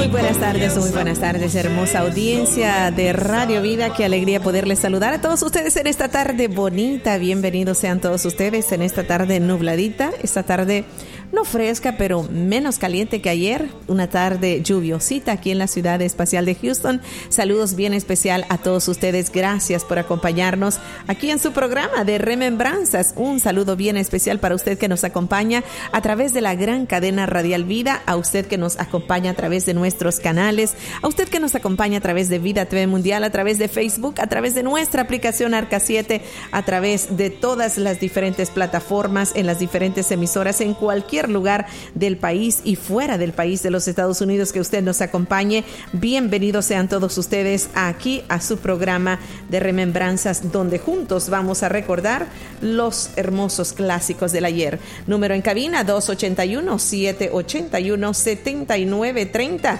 Muy buenas tardes, hermosa audiencia de Radio Vida. Qué alegría poderles saludar a todos ustedes en esta tarde bonita. Bienvenidos sean todos ustedes en esta tarde nubladita, esta tarde no fresca, pero menos caliente que ayer. Una tarde lluviosita aquí en la ciudad espacial de Houston. Saludos bien especial a todos ustedes. Gracias por acompañarnos aquí en su programa de Remembranzas. Un saludo bien especial para usted que nos acompaña a través de la gran cadena radial Vida, a usted que nos acompaña a través de nuestros canales, a usted que nos acompaña a través de Vida TV Mundial, a través de Facebook, a través de nuestra aplicación Arca 7, a través de todas las diferentes plataformas, en las diferentes emisoras, en cualquier lugar del país y fuera del país de los Estados Unidos que usted nos acompañe. Bienvenidos sean todos ustedes aquí a su programa de Remembranzas, donde juntos vamos a recordar los hermosos clásicos del ayer. Número en cabina 281-781-7930,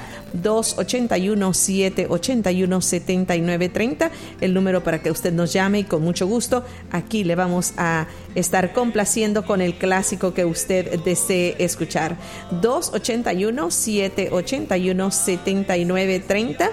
281-781-7930, el número para que usted nos llame, y con mucho gusto aquí le vamos a estar complaciendo con el clásico que usted desee escuchar. 281-781-7930,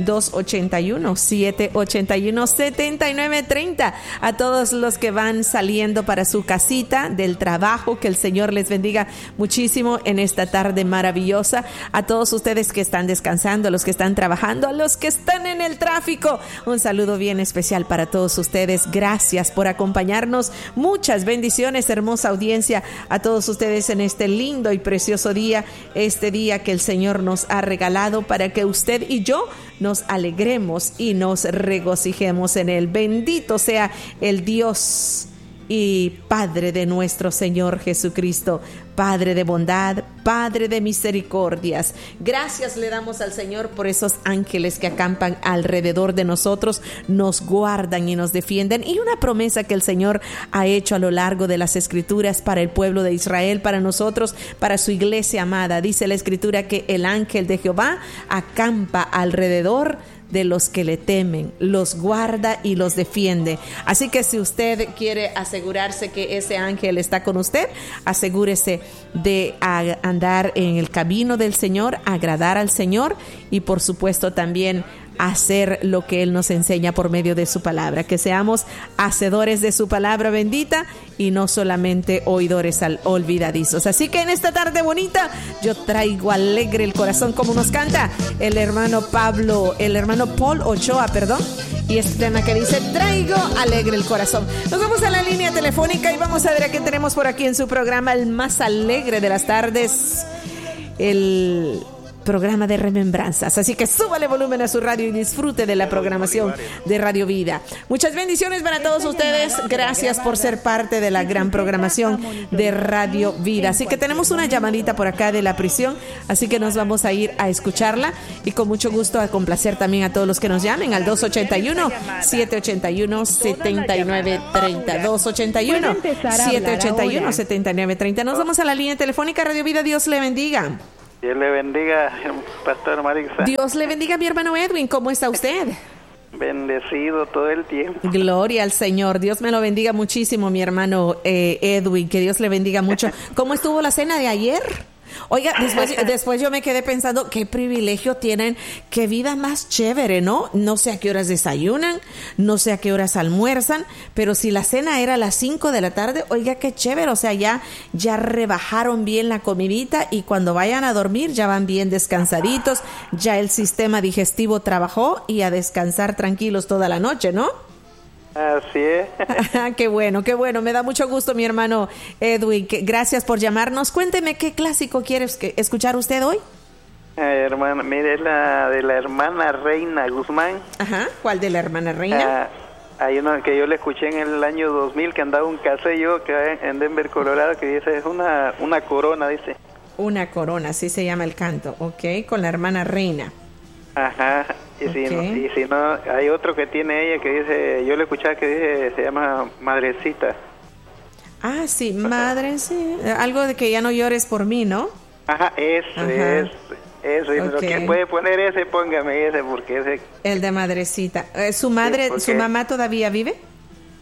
281-781-7930. A todos los que van saliendo para su casita del trabajo, que el Señor les bendiga muchísimo en esta tarde maravillosa. A todos ustedes que están descansando, a los que están trabajando, a los que están en el tráfico, un saludo bien especial para todos ustedes. Gracias por acompañarnos. Muchas bendiciones, hermosa audiencia, a todos ustedes en este lindo y precioso día, este día que el Señor nos ha regalado para que usted y yo nos alegremos y nos regocijemos en él. Bendito sea el Dios y Padre de nuestro Señor Jesucristo, Padre de bondad, Padre de misericordias. Gracias le damos al Señor por esos ángeles que acampan alrededor de nosotros, nos guardan y nos defienden, y una promesa que el Señor ha hecho a lo largo de las Escrituras para el pueblo de Israel, para nosotros, para su iglesia amada. Dice la Escritura que el ángel de Jehová acampa alrededor de los que le temen, los guarda y los defiende. Así que si usted quiere asegurarse que ese ángel está con usted, asegúrese de andar en el camino del Señor, agradar al Señor y por supuesto también hacer lo que Él nos enseña por medio de su palabra, que seamos hacedores de su palabra bendita y no solamente oidores olvidadizos. Así que en esta tarde bonita yo traigo alegre el corazón, como nos canta el hermano Paul Ochoa, y este tema que dice traigo alegre el corazón. Nos vamos a la línea telefónica y vamos a ver a qué tenemos por aquí en su programa, el más alegre de las tardes, el programa de Remembranzas. Así que súbale volumen a su radio y disfrute de la programación de Radio Vida. Muchas bendiciones para todos ustedes. Gracias por ser parte de la gran programación de Radio Vida. Así que tenemos una llamadita por acá de la prisión, así que nos vamos a ir a escucharla y con mucho gusto a complacer también a todos los que nos llamen al 281-781-7930, 281-781-7930. Nos vamos a la línea telefónica. Radio Vida, Dios le bendiga. Dios le bendiga, Pastor Marisa. Dios le bendiga, mi hermano Edwin. ¿Cómo está usted? Bendecido todo el tiempo. Gloria al Señor. Dios me lo bendiga muchísimo, mi hermano Edwin. Que Dios le bendiga mucho. ¿Cómo estuvo la cena de ayer? Oiga, después yo me quedé pensando, qué privilegio tienen, qué vida más chévere, ¿no? No sé a qué horas desayunan, no sé a qué horas almuerzan, pero si la cena era a las 5 de la tarde, oiga, qué chévere, o sea, ya rebajaron bien la comidita y cuando vayan a dormir ya van bien descansaditos, ya el sistema digestivo trabajó y a descansar tranquilos toda la noche, ¿no? Así es. Qué bueno, me da mucho gusto, mi hermano Edwin, gracias por llamarnos. Cuénteme, ¿qué clásico quiere escuchar usted hoy? Hermana, mire, la de la hermana Reina Guzmán. Ajá, ¿cuál de la hermana Reina? Hay una que yo le escuché en el año 2000, que andaba un cassette yo que en Denver, Colorado, que dice, es una corona, dice. Una corona, así se llama el canto, ok, con la hermana Reina. Ajá, y si no, hay otro que tiene ella que dice, yo le escuchaba que dice, se llama Madrecita. Ah, sí, madre, sí, algo de que ya no llores por mí, ¿no? Ajá, eso, y lo que puede poner ese, póngame ese, porque ese... El de Madrecita. ¿Su madre, su mamá todavía vive?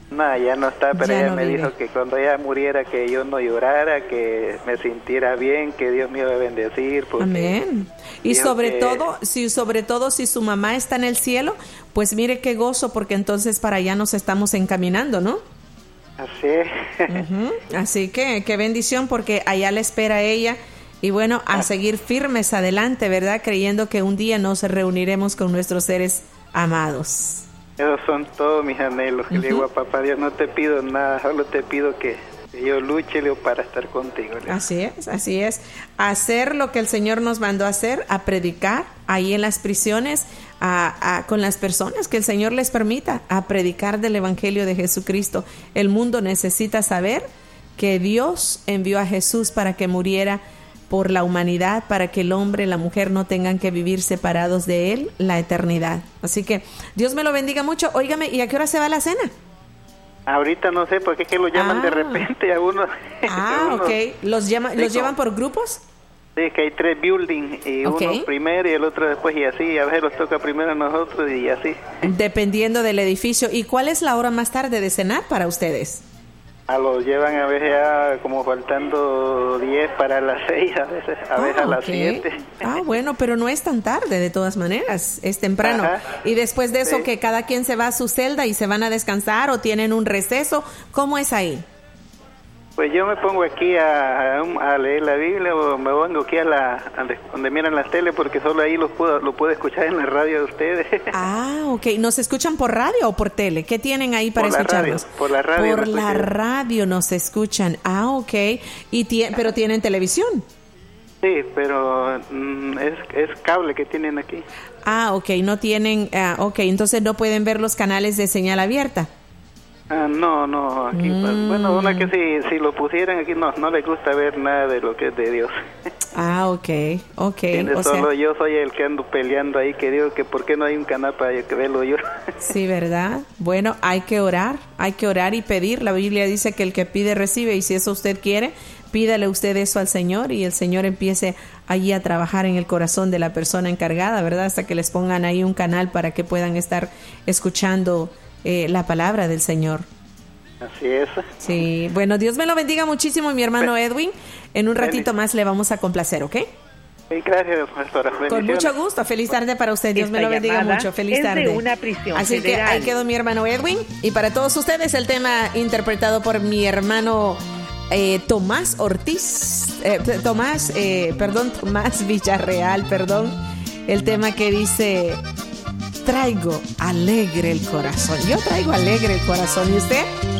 No, ya no está, pero Ya ella no me vive. dijo que cuando ella muriera que yo no llorara, que me sintiera bien, que Dios me iba a bendecir. Porque Amén. Y dijo sobre que- todo, si su mamá está en el cielo, pues mire qué gozo, porque entonces para allá nos estamos encaminando, ¿no? Así es. Ujú. Así que qué bendición, porque allá le espera ella. Y bueno, a seguir firmes adelante, ¿verdad? Creyendo que un día nos reuniremos con nuestros seres amados. Esos son todos mis anhelos. Que le digo a papá Dios, no te pido nada, solo te pido que yo luche Leo, para estar contigo. Leo. Así es, así es. Hacer lo que el Señor nos mandó a hacer, a predicar ahí en las prisiones, con las personas que el Señor les permita, a predicar del Evangelio de Jesucristo. El mundo necesita saber que Dios envió a Jesús para que muriera por la humanidad, para que el hombre y la mujer no tengan que vivir separados de Él la eternidad. Así que Dios me lo bendiga mucho. Óigame, ¿y a qué hora se va la cena? Ahorita no sé, porque es que lo llaman de repente a uno. Ok. ¿Los llevan por grupos? Sí, que hay 3 buildings, y Ok. uno primero y el otro después, y así, a veces los toca primero a nosotros y así. Dependiendo del edificio. ¿Y cuál es la hora más tarde de cenar para ustedes? Los llevan a veces ya como faltando 10 para las 6, a veces a las ok. 7. Bueno, pero no es tan tarde de todas maneras, es temprano. Ajá. Y después de eso, Sí. que cada quien se va a su celda y se van a descansar o tienen un receso, ¿cómo es ahí? Pues yo me pongo aquí a leer la Biblia, o me pongo aquí donde miran las tele, porque solo ahí lo puedo escuchar en la radio de ustedes. Ok. ¿Nos escuchan por radio o por tele? ¿Qué tienen ahí para Por la escucharnos? radio, por la radio Por nos la escuchan. radio nos escuchan. Ok. Pero tienen televisión. Sí, pero es cable que tienen aquí. Ok. No tienen... ok, entonces no pueden ver los canales de señal abierta. No, aquí, bueno, una que si lo pusieran aquí no les gusta ver nada de lo que es de Dios. Ok. ¿Entiendes? O sea, Solo yo soy el que ando peleando ahí, que digo que por qué no hay un canal para que verlo yo. sí, ¿verdad? Bueno, hay que orar y pedir. La Biblia dice que el que pide recibe, y si eso usted quiere, pídale usted eso al Señor y el Señor empiece allí a trabajar en el corazón de la persona encargada, ¿verdad? Hasta que les pongan ahí un canal para que puedan estar escuchando la palabra del Señor. Así es. Sí, bueno, Dios me lo bendiga muchísimo, mi hermano Edwin. En un ratito más le vamos a complacer, ¿ok? Sí, gracias, pastora. Con mucho gusto. Feliz tarde para usted. Dios me lo bendiga mucho. Feliz tarde. Es de una prisión Así federal. que ahí quedó mi hermano Edwin. Y para todos ustedes el tema interpretado por mi hermano Tomás Ortiz. Tomás Villarreal, perdón. El tema que dice: traigo alegre el corazón. Yo traigo alegre el corazón. ¿Y usted?